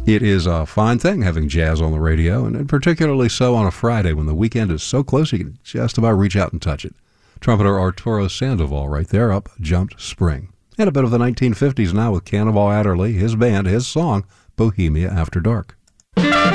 It is a fine thing having jazz on the radio, and particularly so on a Friday when the weekend is so close you can just about reach out and touch it. Trumpeter Arturo Sandoval right there, Up Jumped Spring. And a bit of the 1950s now with Cannonball Adderley, his band, his song, Bohemia After Dark.